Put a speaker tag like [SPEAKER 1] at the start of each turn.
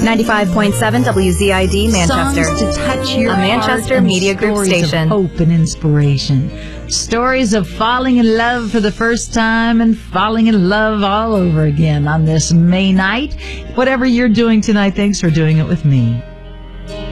[SPEAKER 1] 95.7 WZID Manchester.
[SPEAKER 2] Songs to touch your
[SPEAKER 1] a Manchester
[SPEAKER 2] heart,
[SPEAKER 1] Media Group station.
[SPEAKER 2] Of hope and inspiration. Stories of falling in love for the first time and falling in love all over again on this May night. Whatever you're doing tonight, thanks for doing it with me.